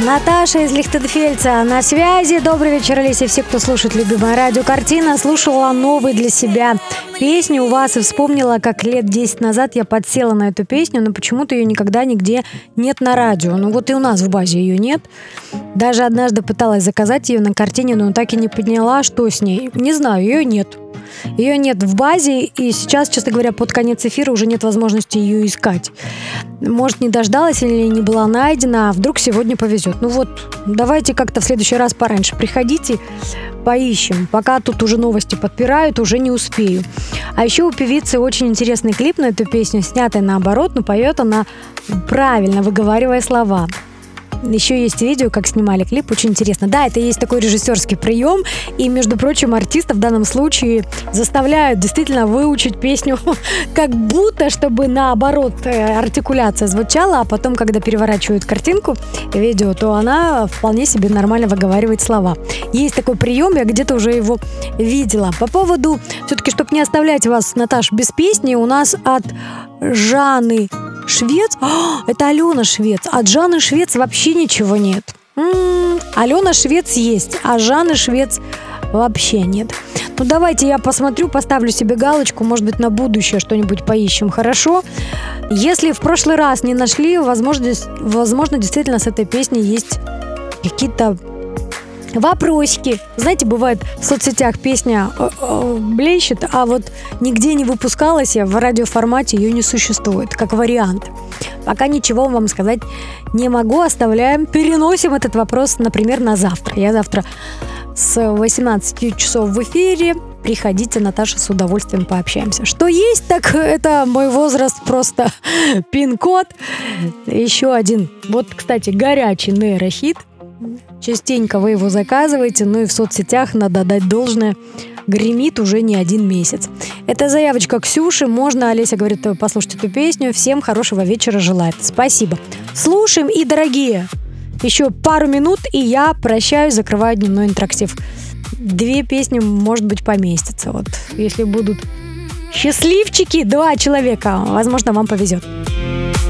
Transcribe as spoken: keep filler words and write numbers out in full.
Наташа из Лихтенфельца на связи. Добрый вечер, Олеся, все, кто слушает любимое радио «Картина». Слушала новый для себя песню у вас и вспомнила, как лет десять назад я подсела на эту песню, но почему-то ее никогда нигде нет на радио. Ну вот и у нас в базе ее нет. Даже однажды пыталась заказать ее на «Картине», но так и не подняла, что с ней. Не знаю, ее нет. Ее нет в базе, и сейчас, честно говоря, под конец эфира уже нет возможности ее искать. Может, не дождалась или не была найдена, а вдруг сегодня повезет. Ну вот, давайте как-то в следующий раз пораньше приходите, поищем. Пока тут уже новости подпирают, уже не успею. А еще у певицы очень интересный клип на эту песню, снятый наоборот, но поет она правильно, выговаривая слова. Еще есть видео, как снимали клип, очень интересно. Да, это есть такой режиссерский прием, и, между прочим, артистов в данном случае заставляют действительно выучить песню как будто, чтобы наоборот артикуляция звучала, а потом, когда переворачивают картинку, видео, то она вполне себе нормально выговаривает слова. Есть такой прием, я где-то уже его видела. По поводу, все-таки, чтобы не оставлять вас, Наташ, без песни, у нас от Жанны Швец? О, это Алена Швец. От Жанны Швец вообще ничего нет. М-м, Алена Швец есть, а Жанны Швец вообще нет. Ну давайте я посмотрю, поставлю себе галочку, может быть, на будущее что-нибудь поищем, хорошо? Если в прошлый раз не нашли, возможно, возможно действительно с этой песней есть какие-то вопросики. Знаете, бывает в соцсетях песня блещет, а вот нигде не выпускалась, в радиоформате ее не существует, как вариант. Пока ничего вам сказать не могу, оставляем, переносим этот вопрос, например, на завтра. Я завтра с восемнадцати часов в эфире. Приходите, Наташа, с удовольствием пообщаемся. Что есть, так это мой возраст, просто пин-код. Еще один, вот, кстати, горячий нейрохит. Частенько вы его заказываете, ну и в соцсетях, надо дать должное, гремит уже не один месяц. Это заявочка Ксюши. Можно, Олеся говорит, послушать эту песню. Всем хорошего вечера желает. Спасибо. Слушаем, и, дорогие, еще пару минут, и я прощаюсь, закрываю дневной интерактив. Две песни, может быть, поместятся. Вот, если будут счастливчики, два человека, возможно, вам повезет.